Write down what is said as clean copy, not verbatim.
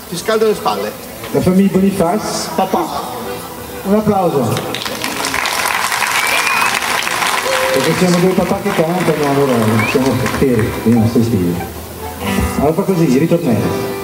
ti scaldo le spalle. La famiglia Boniface, papà. Un applauso. Perché siamo due papà che cantano, allora siamo fieri dei nostri stili. Allora fa così, ritornello.